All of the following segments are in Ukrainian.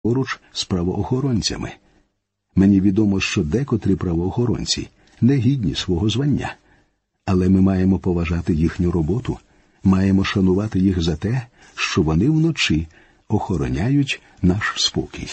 поруч з правоохоронцями. Мені відомо, що декотрі правоохоронці не гідні свого звання. Але ми маємо поважати їхню роботу, маємо шанувати їх за те, що вони вночі охороняють наш спокій.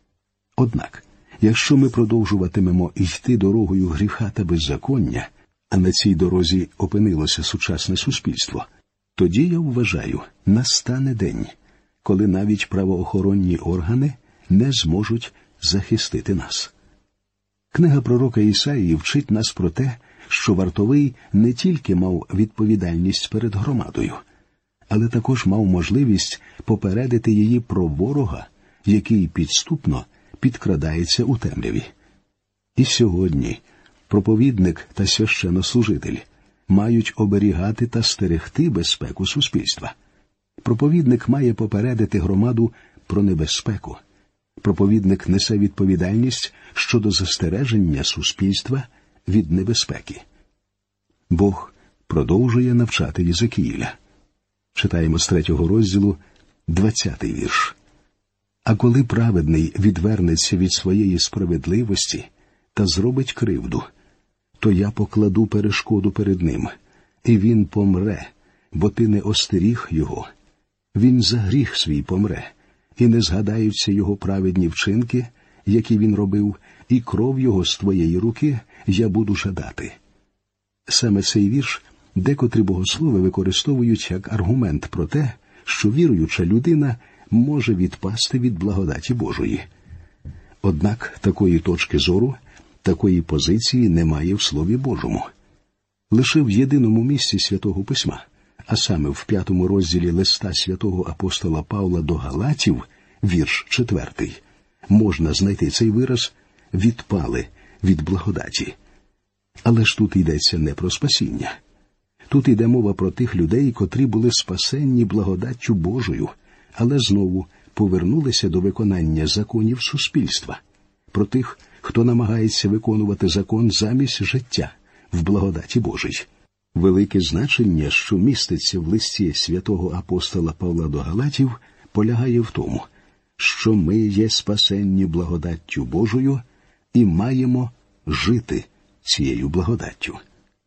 Однак, якщо ми продовжуватимемо йти дорогою гріха та беззаконня, а на цій дорозі опинилося сучасне суспільство, тоді, я вважаю, настане день, коли навіть правоохоронні органи не зможуть захистити нас. Книга пророка Ісаїї вчить нас про те, що вартовий не тільки мав відповідальність перед громадою, але також мав можливість попередити її про ворога, який підступно підкрадається у темряві. І сьогодні проповідник та священнослужитель мають оберігати та стерегти безпеку суспільства. Проповідник має попередити громаду про небезпеку. Проповідник несе відповідальність щодо застереження суспільства від небезпеки. Бог продовжує навчати Єзекіїля. Читаємо з 3 розділу, 20 вірш. «А коли праведний відвернеться від своєї справедливості та зробить кривду, то я покладу перешкоду перед ним, і він помре, бо ти не остеріг його. Він за гріх свій помре, і не згадаються його праведні вчинки, які він робив, і кров його з твоєї руки я буду жадати». Саме цей вірш декотрі богослови використовують як аргумент про те, що віруюча людина може відпасти від благодаті Божої. Однак такої точки зору, такої позиції немає в Слові Божому. Лише в єдиному місці Святого Письма, а саме в 5 розділі листа святого апостола Павла до Галатів, вірш 4, можна знайти цей вираз «відпали від благодаті». Але ж тут йдеться не про спасіння. Тут йде мова про тих людей, котрі були спасенні благодаттю Божою, але знову повернулися до виконання законів суспільства. Про тих, хто намагається виконувати закон замість життя в благодаті Божій. Велике значення, що міститься в листі святого апостола Павла до Галатів, полягає в тому, що ми є спасенні благодаттю Божою і маємо жити цією благодаттю.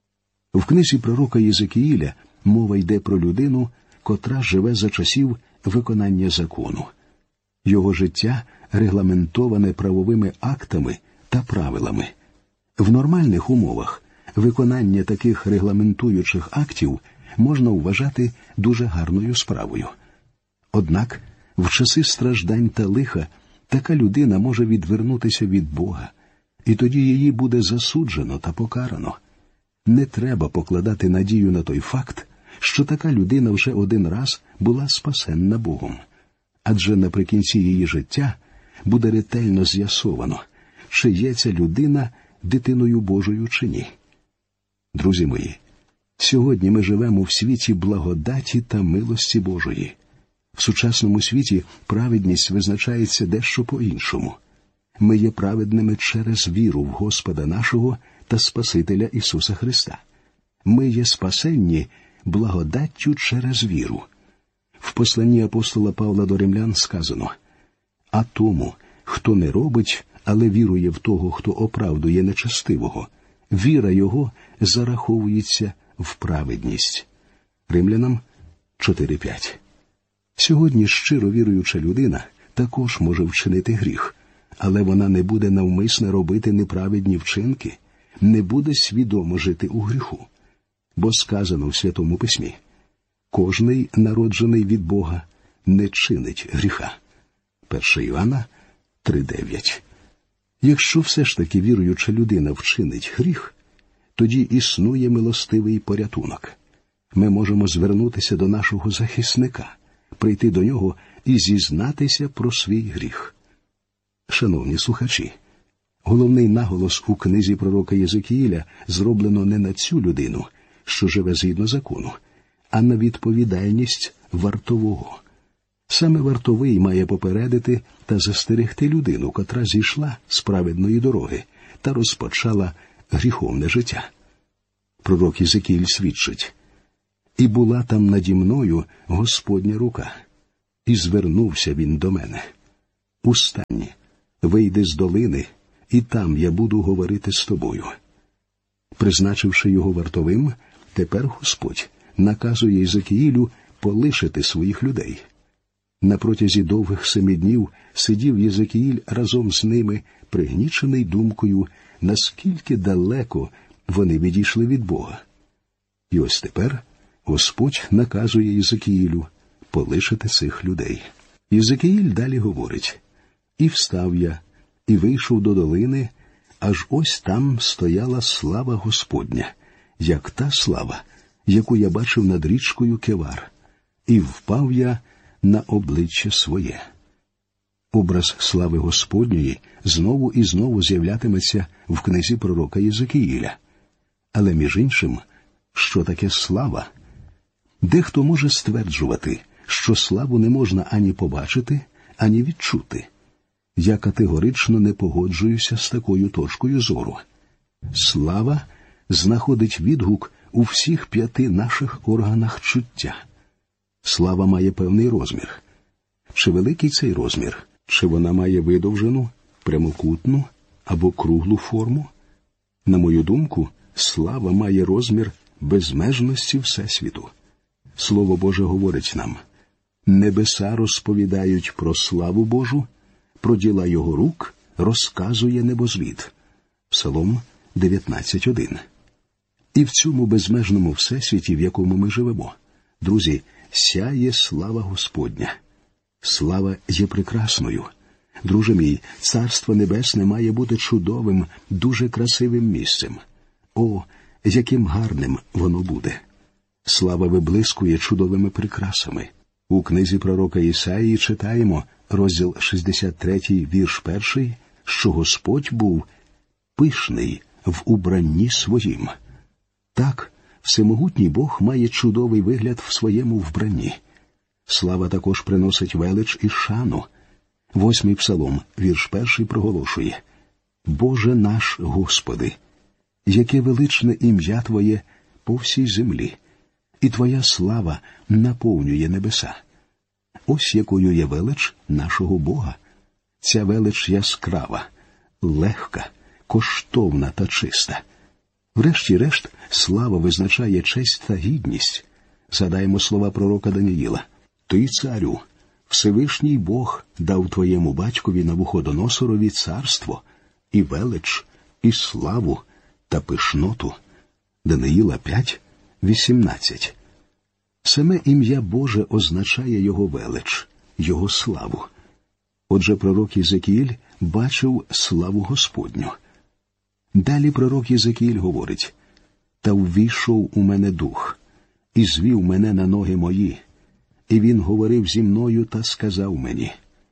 В книзі пророка Єзекіїля мова йде про людину, котра живе за часів виконання закону. Його життя регламентоване правовими актами та правилами. В нормальних умовах виконання таких регламентуючих актів можна вважати дуже гарною справою. Однак в часи страждань та лиха така людина може відвернутися від Бога, і тоді її буде засуджено та покарано. Не треба покладати надію на той факт, що така людина вже один раз була спасенна Богом. Адже наприкінці її життя буде ретельно з'ясовано, чи є ця людина дитиною Божою чи ні. Друзі мої, сьогодні ми живемо в світі благодаті та милості Божої. В сучасному світі праведність визначається дещо по-іншому. Ми є праведними через віру в Господа нашого та Спасителя Ісуса Христа. Ми є спасенні благодаттю через віру. В посланні апостола Павла до римлян сказано: «А тому, хто не робить, але вірує в того, хто оправдує нечестивого, віра його зараховується в праведність». Римлянам 4:5. Сьогодні щиро віруюча людина також може вчинити гріх, але вона не буде навмисне робити неправедні вчинки, не буде свідомо жити у гріху. Бо сказано в Святому Письмі: «Кожний, народжений від Бога, не чинить гріха». 1 Івана 3:9. Якщо все ж таки віруюча людина вчинить гріх, тоді існує милостивий порятунок. Ми можемо звернутися до нашого захисника, прийти до нього і зізнатися про свій гріх. Шановні слухачі, головний наголос у книзі пророка Єзекіїля зроблено не на цю людину, що живе згідно закону, а на відповідальність вартового. Саме вартовий має попередити та застерегти людину, котра зійшла з праведної дороги та розпочала гріховне життя. Пророк Єзекіїль свідчить: «І була там наді мною Господня рука, і звернувся він до мене». Устань, вийди з долини, і там я буду говорити з тобою». Призначивши його вартовим, тепер Господь наказує Єзекіїлю полишити своїх людей. На протязі довгих 7 днів сидів Єзекіїль разом з ними, пригнічений думкою, наскільки далеко вони відійшли від Бога. І ось тепер Господь наказує Єзекіїлю полишити цих людей. Єзекіїль далі говорить: «І встав я, і вийшов до долини, аж ось там стояла слава Господня, як та слава, яку я бачив над річкою Кевар, і впав я на обличчя своє». Образ слави Господньої знову і знову з'являтиметься в книзі пророка Єзекіїля. Але між іншим, що таке слава? Дехто може стверджувати, що славу не можна ані побачити, ані відчути. Я категорично не погоджуюся з такою точкою зору. Слава знаходить відгук у всіх 5 наших органах чуття. Слава має певний розмір. Чи великий цей розмір? Чи вона має видовжену, прямокутну або круглу форму? На мою думку, слава має розмір безмежності Всесвіту. Слово Боже говорить нам: «Небеса розповідають про славу Божу, про діла його рук розказує небозвід». Псалом 19:1. І в цьому безмежному всесвіті, в якому ми живемо, друзі, сяє слава Господня. Слава є прекрасною. Друже мій, Царство Небесне має бути чудовим, дуже красивим місцем. О, яким гарним воно буде! Слава виблискує чудовими прикрасами. У книзі пророка Ісаїї читаємо, розділ 63, вірш 1, що Господь був пишний в убранні своїм. Так, всемогутній Бог має чудовий вигляд в своєму вбранні. Слава також приносить велич і шану. 8-й псалом, вірш 1 проголошує: «Боже наш Господи, яке величне ім'я Твоє по всій землі, і Твоя слава наповнює небеса». Ось якою є велич нашого Бога. Ця велич яскрава, легка, коштовна та чиста. Врешті-решт, слава визначає честь та гідність. Згадаємо слова пророка Даниїла: «Ти, царю, Всевишній Бог дав твоєму батькові Навуходоносорові царство, і велич, і славу, та пишноту». Даниїла 5:18. Саме ім'я Боже означає його велич, його славу. Отже, пророк Єзекіїль бачив славу Господню. Далі пророк Єзекіїль говорить: «Та ввійшов у мене дух, і звів мене на ноги мої, і він говорив зі мною та сказав мені: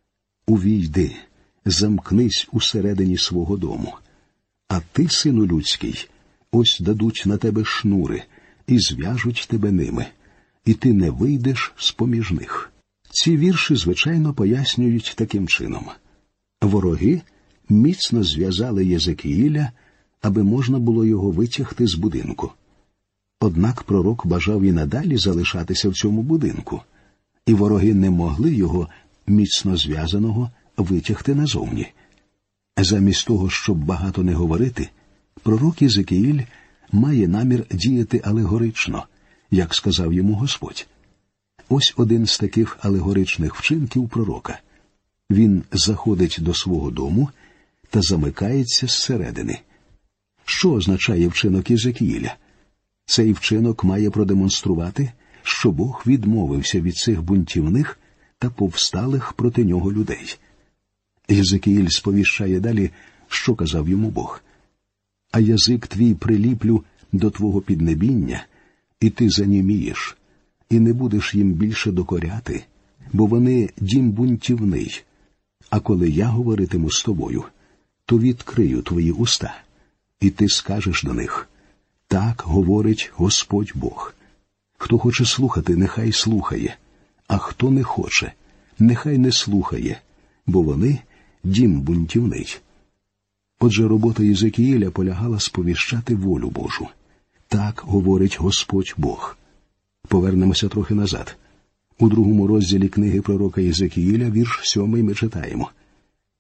увійди, замкнись усередині свого дому. А ти, сину людський, ось дадуть на тебе шнури, і зв'яжуть тебе ними, і ти не вийдеш з-поміж них». Ці вірші, звичайно, пояснюють таким чином: вороги міцно зв'язали Єзекіїля, аби можна було його витягти з будинку. Однак пророк бажав і надалі залишатися в цьому будинку, і вороги не могли його, міцно зв'язаного, витягти назовні. Замість того, щоб багато не говорити, пророк Єзекіїль має намір діяти алегорично, як сказав йому Господь. Ось один з таких алегоричних вчинків пророка. Він заходить до свого дому та замикається зсередини. Що означає вчинок Єзекіїля? Цей вчинок має продемонструвати, що Бог відмовився від цих бунтівних та повсталих проти нього людей. Єзекіїль сповіщає далі, що казав йому Бог: «А язик твій приліплю до твого піднебіння, і ти занімієш, і не будеш їм більше докоряти, бо вони дім бунтівний. А коли я говоритиму з тобою, то відкрию твої уста, і ти скажеш до них: так говорить Господь Бог. Хто хоче слухати, нехай слухає, а хто не хоче, нехай не слухає, бо вони дім бунтівний». Отже, робота Єзекіїля полягала сповіщати волю Божу. Так говорить Господь Бог. Повернемося трохи назад. У 2 розділі книги пророка Єзекіїля, вірш 7, ми читаємо: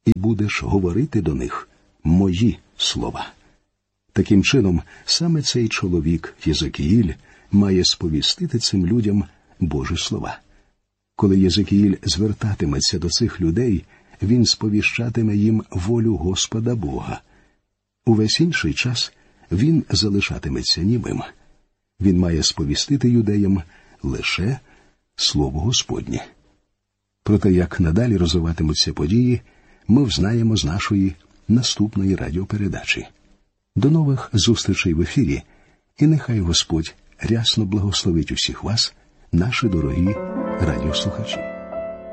і будеш говорити до них мої слова». Таким чином, саме цей чоловік, Єзекіїль, має сповістити цим людям Божі слова. Коли Єзекіїль звертатиметься до цих людей, він сповіщатиме їм волю Господа Бога. Увесь інший час він залишатиметься німим. Він має сповістити юдеям лише Слово Господнє. Про те, як надалі розвиватимуться події, ми взнаємо з нашої наступної радіопередачі. До нових зустрічей в ефірі, і нехай Господь рясно благословить усіх вас, наші дорогі радіослухачі.